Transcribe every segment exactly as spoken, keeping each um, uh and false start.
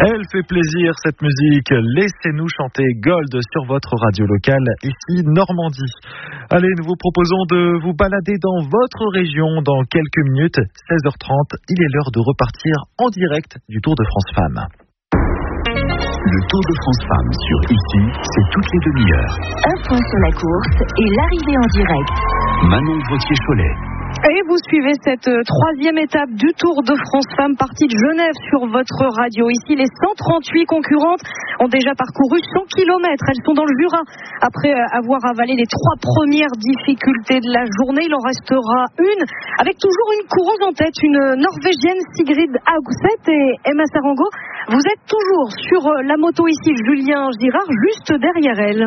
Elle fait plaisir cette musique. Laissez-nous chanter Gold sur votre radio locale, ici Normandie. Allez, nous vous proposons de vous balader dans votre région dans quelques minutes. seize heures trente, il est l'heure de repartir en direct du Tour de France Femmes. Le Tour de France Femmes sur Ici, c'est toutes les demi-heures. Un point sur la course et l'arrivée en direct. Manon Vautier-Cholet. Et vous suivez cette troisième étape du Tour de France Femmes, partie de Genève sur votre radio. Ici, les cent trente-huit concurrentes ont déjà parcouru cent kilomètres. Elles sont dans le Jura. Après avoir avalé les trois premières difficultés de la journée, il en restera une, avec toujours une coureuse en tête, une Norvégienne, Sigrid Haugset et Emma Sarango. Vous êtes toujours sur la moto ici, Julien Girard, juste derrière elle.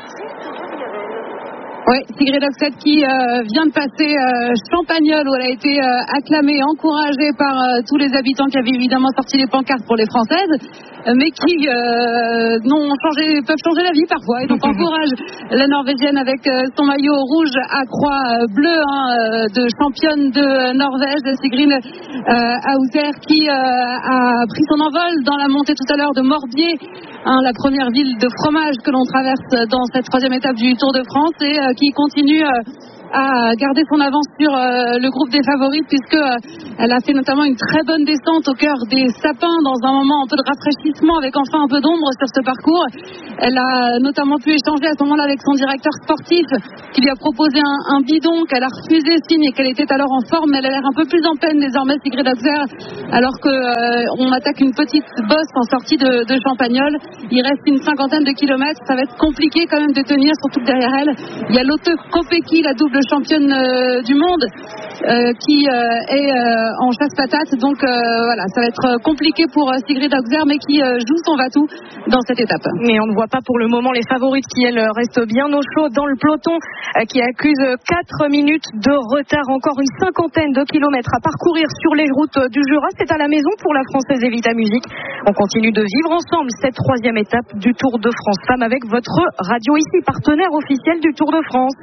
Oui, Sigrid Haugset qui euh, vient de passer euh, Champagnole, où elle a été euh, acclamée, encouragée par euh, tous les habitants qui avaient évidemment sorti les pancartes pour les Françaises, euh, mais qui euh, n'ont changé, peuvent changer la vie parfois. Et donc encourage la Norvégienne avec euh, son maillot rouge à croix euh, bleue hein, euh, de championne de Norvège, Sigrid euh, Haugset, qui euh, a pris son envol dans la montée tout à l'heure de Morbier, hein, la première ville de fromage que l'on traverse dans cette troisième étape du Tour de France, et euh, qui continue euh, à garder son avance sur euh, le groupe des favorites, puisque euh, elle a fait notamment une très bonne descente au cœur des sapins dans un moment un peu de rafraîchissement, avec enfin un peu d'ombre sur ce parcours. Elle a notamment pu échanger à ce moment-là avec son directeur sportif, qui lui a proposé un, un bidon qu'elle a refusé, signe qu'elle était alors en forme, mais elle a l'air un peu plus en peine désormais, Sigrid Haugset, alors que euh, on attaque une petite bosse en sortie de, de Champagnole. Il reste une cinquantaine de kilomètres, ça va être compliqué quand même de tenir, surtout que derrière elle il y a Lotte Kopecky, la double championne euh, du monde, euh, qui euh, est euh, en chasse-patate. Donc euh, voilà, ça va être compliqué pour euh, Sigrid Haugset, mais qui euh, joue son va-tout dans cette étape. Mais on ne voit pas pour le moment les favorites qui, elles, restent bien au chaud dans le peloton, euh, qui accuse quatre minutes de retard. Encore une cinquantaine de kilomètres à parcourir sur les routes du Jura. C'est à la maison pour la Française Evita Musique. On continue de vivre ensemble cette troisième étape du Tour de France Femmes avec votre radio ici, partenaire officiel du Tour de France.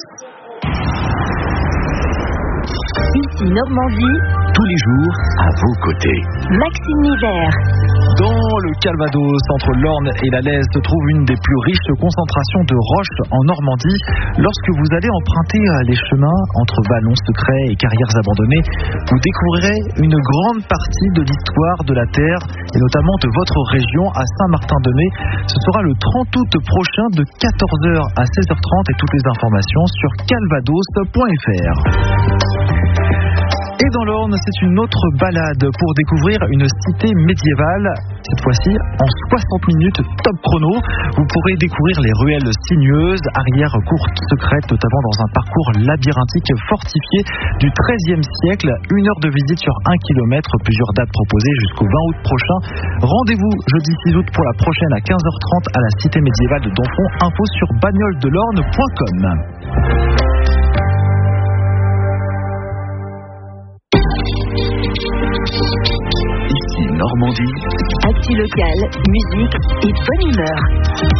Ici Normandie, tous les jours à vos côtés. Maxime Nivert. Dans le Calvados, entre l'Orne et la Lez, se trouve une des plus riches concentrations de roches en Normandie. Lorsque vous allez emprunter les chemins entre vallons secrets et carrières abandonnées, vous découvrirez une grande partie de l'histoire de la Terre, et notamment de votre région à Saint-Martin-de-Metz. Ce sera le trente août prochain de quatorze heures à seize heures trente, et toutes les informations sur calvados point f r. Et dans l'Orne, c'est une autre balade pour découvrir une cité médiévale. Cette fois-ci, en soixante minutes, top chrono. Vous pourrez découvrir les ruelles sinueuses, arrières courtes, secrètes, notamment dans un parcours labyrinthique fortifié du treizième siècle. Une heure de visite sur un kilomètre, plusieurs dates proposées jusqu'au vingt août prochain. Rendez-vous jeudi six août pour la prochaine à quinze heures trente à la cité médiévale de Donfont. Info sur bagnoles de l'orne point com. Ici Normandie. actu locale, musique et bonne humeur.